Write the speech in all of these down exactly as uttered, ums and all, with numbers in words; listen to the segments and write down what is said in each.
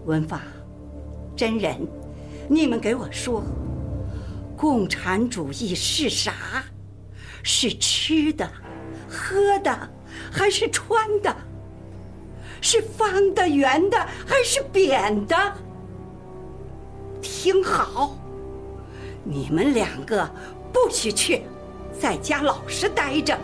文法、真人，你们给我说，共产主义是啥？是吃的、喝的，还是穿的？是方的、圆的，还是扁的？听好，你们两个不许去，在家老实待着。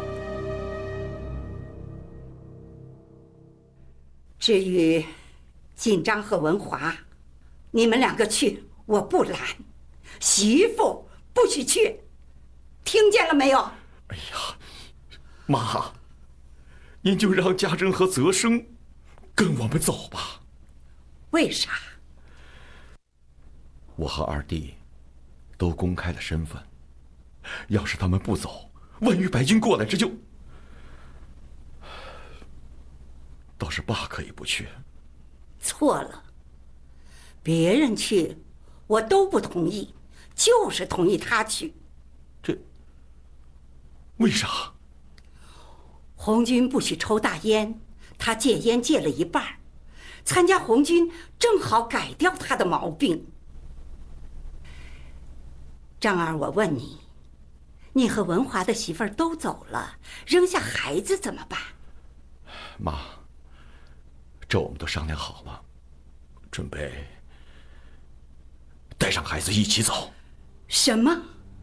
至于锦章和文华，你们两个去，我不拦。媳妇不许去，听见了没有？ 哎呀，妈，您就让家珍和泽生跟我们走吧。 为啥？ 我和二弟都公开了身份，要是他们不走，万一白金过来，这就……倒是爸可以不去。 错了，别人去我都不同意，就是同意他去。 这为啥？ 红军不许抽大烟，他戒烟戒了一半，参加红军正好改掉他的毛病。张二，我问你，你和文华的媳妇儿都走了，扔下孩子怎么办？ 妈，这我们都商量好了，准备带上孩子一起走。 什么？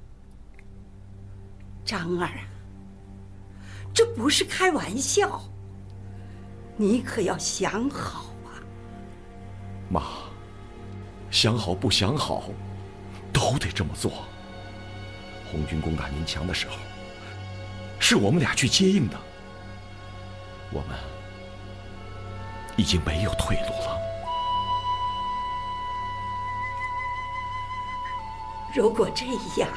张二啊，这不是开玩笑，你可要想好啊。 妈，想好不想好都得这么做。红军攻打宁强的时候，是我们俩去接应的，我们已经没有退路了。 如果这样，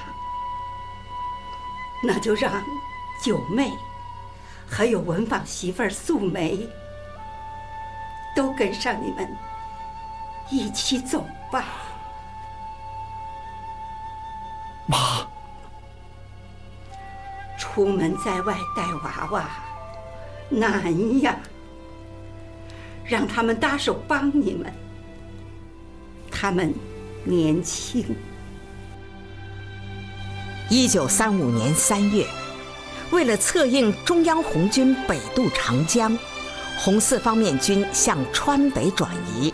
那就让九妹还有文坊媳妇儿素梅都跟上你们一起走吧。 妈， 出门在外带娃娃难呀，让他们搭手帮你们，他们年轻。 一九三五年三月，为了策应中央红军北渡长江，红四方面军向川北转移。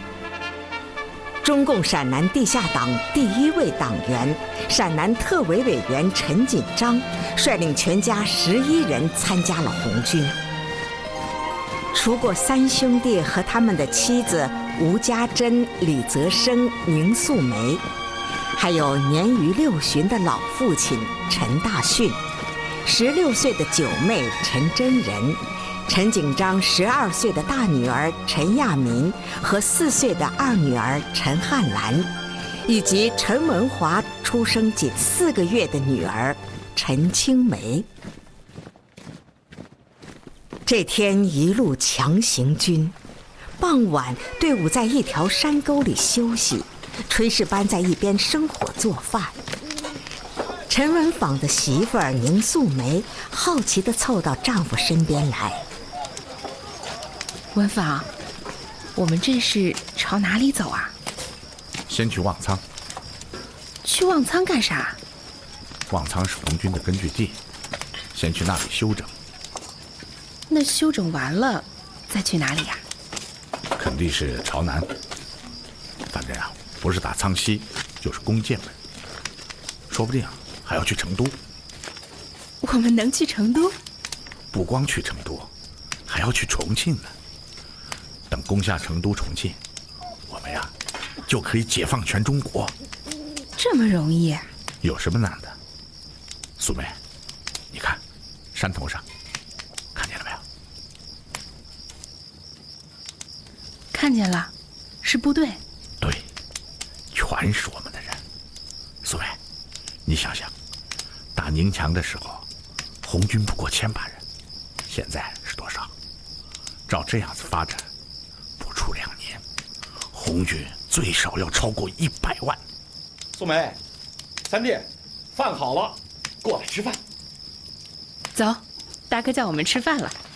中共陕南地下党第一位党员、陕南特委委员陈锦章率领全家十一人参加了红军。除过三兄弟和他们的妻子吴家珍、李泽生、宁素梅，还有年逾六旬的老父亲陈大训，十六岁的九妹陈真人，陈景章十二岁的大女儿陈亚民和四岁的二女儿陈汉兰，以及陈文华出生仅四个月的女儿陈青梅。这天一路强行军，傍晚队伍在一条山沟里休息，炊事班在一边生火做饭。陈文坊的媳妇儿宁素梅好奇地凑到丈夫身边来。 文坊，我们这是朝哪里走啊？ 先去望苍。 去望苍干啥？ 望苍是红军的根据地，先去那里休整。 那休整完了，再去哪里呀？ 肯定是朝南。反正啊，不是打苍溪，就是攻剑门，说不定啊还要去成都。 我们能去成都？ 不光去成都，还要去重庆呢。等攻下成都、重庆，我们呀就可以解放全中国。 这么容易？ 有什么难的？素梅，你看，山头上，看见了没有？ 看见了，是部队。 对，全是我们的人。素梅，你想想，打宁强的时候，红军不过千把人，现在是多少？照这样子发展，不出两年，红军最少要超过一百万。 素梅，三弟，饭好了，过来吃饭。 走，大哥叫我们吃饭了。